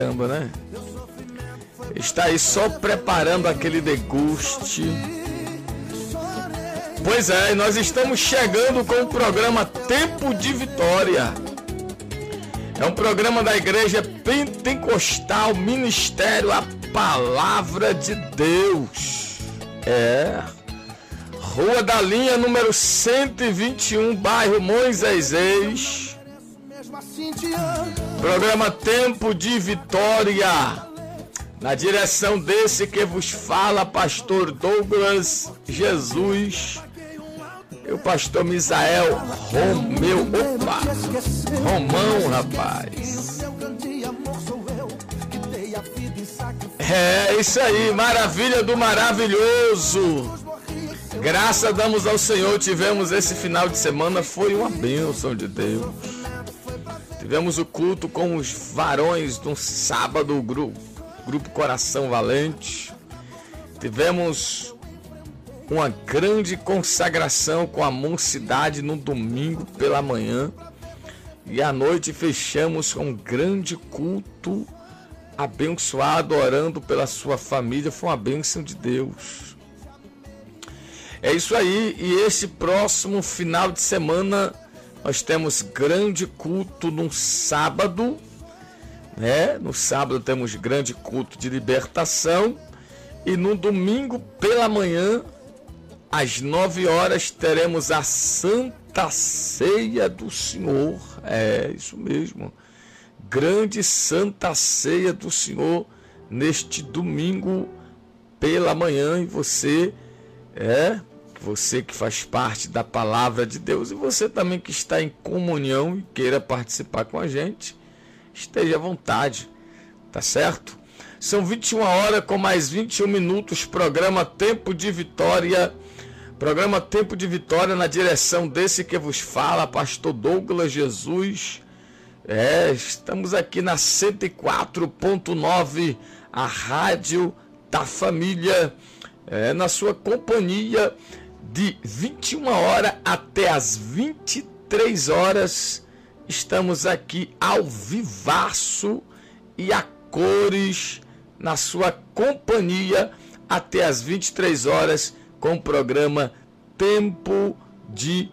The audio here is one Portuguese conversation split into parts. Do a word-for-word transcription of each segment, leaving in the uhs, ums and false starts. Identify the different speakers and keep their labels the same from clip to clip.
Speaker 1: né? Está aí só preparando aquele deguste. Pois é, nós estamos chegando com o programa Tempo de Vitória. É um programa da Igreja Pentecostal Ministério A Palavra de Deus. É. Rua da Linha, número cento e vinte e um, bairro Moisés. Programa Tempo de Vitória. Na direção desse que vos fala, pastor Douglas Jesus. E o pastor Misael Romeu. Opa! Romão, rapaz. É isso aí, maravilha do maravilhoso. Graças damos ao Senhor, tivemos esse final de semana, foi uma bênção de Deus. Tivemos o culto com os varões no sábado, o grupo, grupo Coração Valente. Tivemos uma grande consagração com a mocidade no domingo pela manhã. E à noite fechamos com um grande culto abençoado, orando pela sua família. Foi uma bênção de Deus. É isso aí, e esse próximo final de semana nós temos grande culto no sábado, né? No sábado temos grande culto de libertação e no domingo pela manhã, às nove horas, teremos a Santa Ceia do Senhor. É isso mesmo, grande Santa Ceia do Senhor neste domingo pela manhã. E você é... Você que faz parte da Palavra de Deus e você também que está em comunhão e queira participar com a gente, esteja à vontade, tá certo? São vinte e uma horas com mais vinte e um minutos, programa Tempo de Vitória, programa Tempo de Vitória na direção desse que vos fala, pastor Douglas Jesus. É, estamos aqui na cento e quatro ponto nove, a rádio da família, é, na sua companhia, de vinte e uma horas até as vinte e três horas, estamos aqui ao vivaço e a cores, na sua companhia, até as vinte e três horas, com o programa Tempo de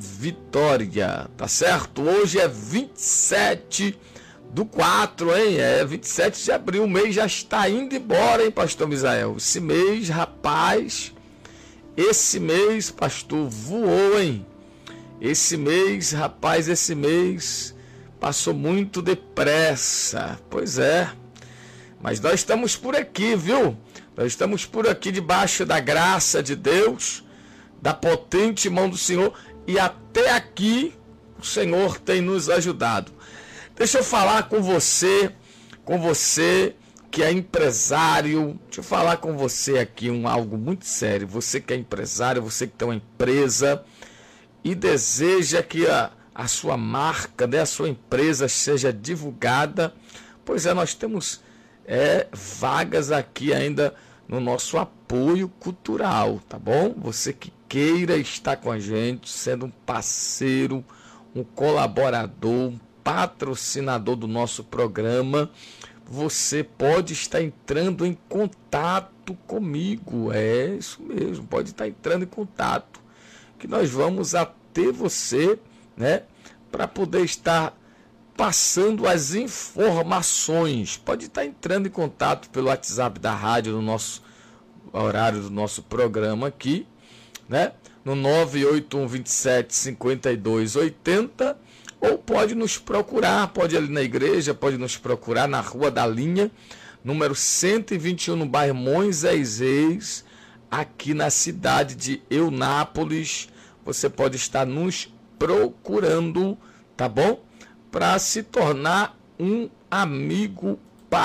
Speaker 1: Vitória, tá certo? Hoje é vinte e sete do quatro, hein? É vinte e sete de abril, o mês já está indo embora, hein, pastor Misael? Esse mês, rapaz... Esse mês, pastor, voou, hein? Esse mês, rapaz, esse mês passou muito depressa. Pois é. Mas nós estamos por aqui, viu? Nós estamos por aqui debaixo da graça de Deus, da potente mão do Senhor. E até aqui o Senhor tem nos ajudado. Deixa eu falar com você, com você... que é empresário. Deixa eu falar com você aqui um algo muito sério. Você que é empresário, você que tem uma empresa e deseja que a, a sua marca, né, a sua empresa seja divulgada, pois é, nós temos é, vagas aqui ainda no nosso apoio cultural, tá bom? Você que queira estar com a gente, sendo um parceiro, um colaborador, um patrocinador do nosso programa, você pode estar entrando em contato comigo. É isso mesmo, pode estar entrando em contato, que nós vamos até você, né, para poder estar passando as informações. Pode estar entrando em contato pelo WhatsApp da rádio, no nosso horário do nosso programa aqui, né, no nove oito um, vinte e sete, cinquenta e dois, oitenta. Ou pode nos procurar, pode ir ali na igreja, pode nos procurar na Rua da Linha, número cento e vinte e um, no bairro Moisés, aqui na cidade de Eunápolis. Você pode estar nos procurando, tá bom? Para se tornar um amigo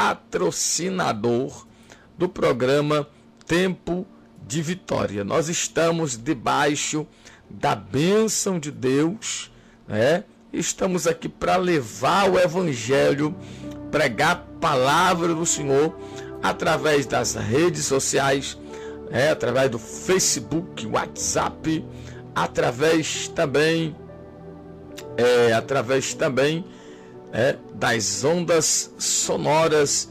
Speaker 1: patrocinador do programa Tempo de Vitória. Nós estamos debaixo da bênção de Deus, né? Estamos aqui para levar o Evangelho, pregar a palavra do Senhor através das redes sociais, é, através do Facebook, WhatsApp, através também, é, através também é, das ondas sonoras